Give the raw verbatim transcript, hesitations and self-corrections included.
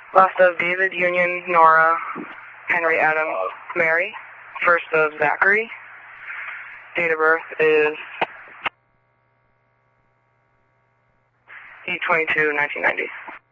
Last of David, Union, Nora, Henry, Adam, Mary. First of Zachary. Date of birth is eight twenty-two nineteen ninety.